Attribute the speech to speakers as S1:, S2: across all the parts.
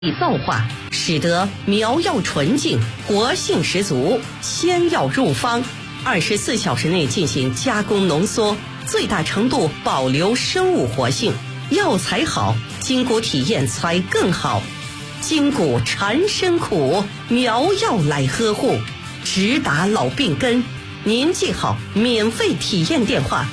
S1: 造化，使得苗药纯净，活性十足，鲜药入方，24小时内进行加工浓缩，最大程度保留生物活性。药材好，筋骨体验才更好。筋骨缠身苦，苗药来呵护，直达老病根。您记好免费体验电话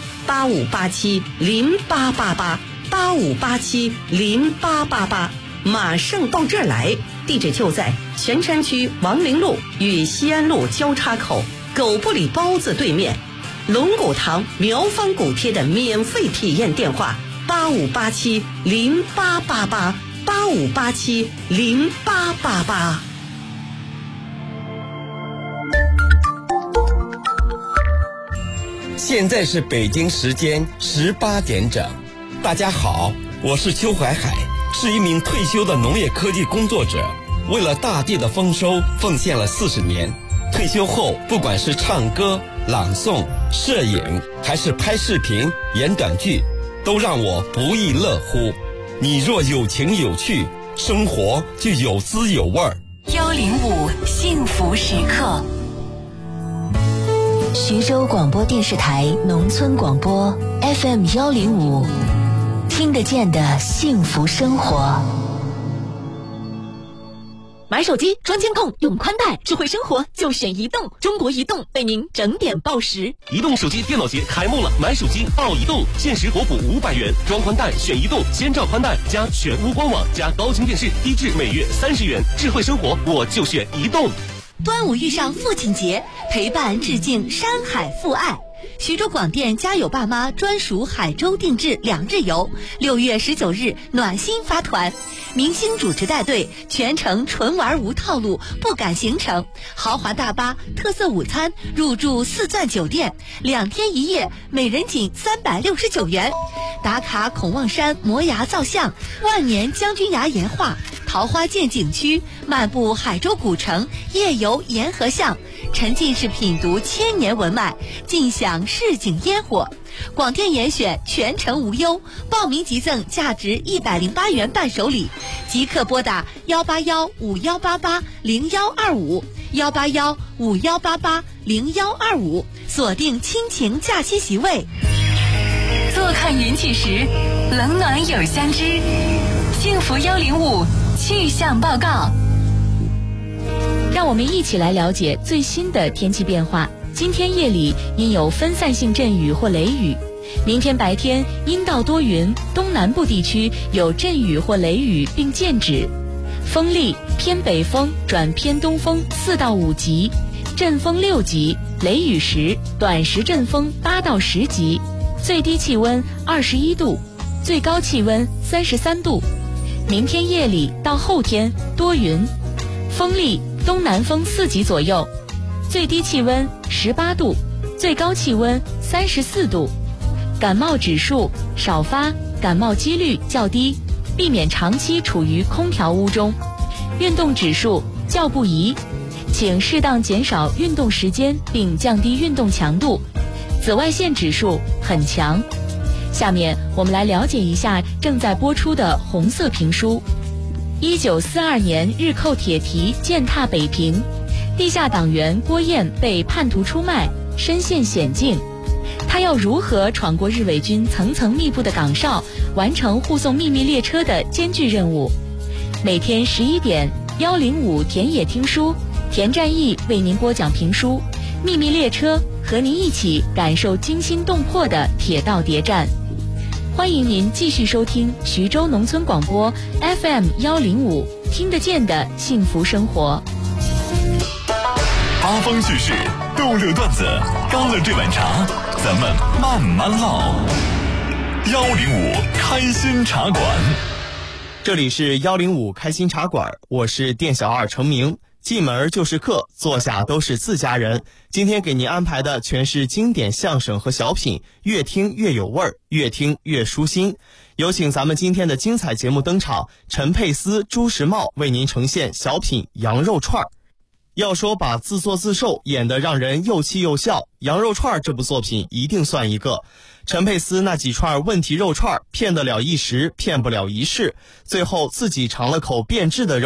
S1: ：85870888，85870888，马上到这儿来。地址就在泉山区王陵路与西安路交叉口狗不理包子对面。龙骨堂苗方骨贴的免费体验电话：85870888，85870888。
S2: 现在是北京时间18点整。大家好，我是邱怀海，是一名退休的农业科技工作者，为了大地的丰收奉献了40年。退休后，不管是唱歌、朗诵、摄影，还是拍视频、演短剧，都让我不亦乐乎。你若有情有趣，生活就有滋有味儿。
S3: 105幸福时刻，徐州广播电视台农村广播 FM 105，听得见的幸福生活。
S4: 买手机装监控用宽带，智慧生活就选移动。中国移动为您整点报时。
S5: 移动手机电脑节开幕了，买手机报移动，限时国补500元，装宽带选移动，先照宽带加全屋官网加高清电视，低至每月30元。智慧生活我就选移动。
S4: 端午遇上父亲节，陪伴致敬山海父爱。徐州广电家有爸妈专属海州定制2日游，6月19日暖心发团，明星主持带队，全程纯玩无套路，不赶行程，豪华大巴、特色午餐，入住4钻酒店，2天1夜，每人仅369元。打卡孔望山摩崖造像、万年将军崖岩画、桃花涧景区，漫步海州古城，夜游沿河巷，沉浸式品读千年文脉，尽享市井烟火。广电严选全程无忧，报名即赠价值108元伴手礼，即刻拨打18151880125，18151880125，锁定亲情假期席位。
S3: 坐看云起时，冷暖有相知。幸福105气象报告，
S6: 让我们一起来了解最新的天气变化。今天夜里因有分散性阵雨或雷雨，明天白天阴到多云，东南部地区有阵雨或雷雨并见止，风力偏北风转偏东风4到5级，阵风6级，雷雨时短时阵风8到10级，最低气温21度，最高气温33度。明天夜里到后天多云，风力东南风4级左右，最低气温18度，最高气温34度。感冒指数少发，感冒几率较低，避免长期处于空调屋中。运动指数较不宜，请适当减少运动时间并降低运动强度。紫外线指数很强。下面我们来了解一下正在播出的红色评书。1942年日寇铁蹄践踏北平，地下党员郭燕被叛徒出卖，身陷险境。他要如何闯过日伪军层层密布的岗哨，完成护送秘密列车的艰巨任务？每天11点105田野听书，田占义为您播讲评书《秘密列车》，和您一起感受惊心动魄的铁道谍战。欢迎您继续收听徐州农村广播 FM 105，听得见的幸福生活。
S7: 八方趣事，逗乐段子，干了这碗茶，咱们慢慢唠。105开心茶馆，
S8: 这里是105开心茶馆，我是店小二程明。进门就是客，坐下都是自家人。今天给您安排的全是经典相声和小品，越听越有味儿，越听越舒心。有请咱们今天的精彩节目登场，陈佩斯、朱时茂为您呈现小品羊肉串儿。 要说把自作自受演得让人又气又笑，《羊肉串》这部作品一定算一个。陈佩斯那几串问题肉串骗得了一时，骗不了一世，最后自己尝了口变质的肉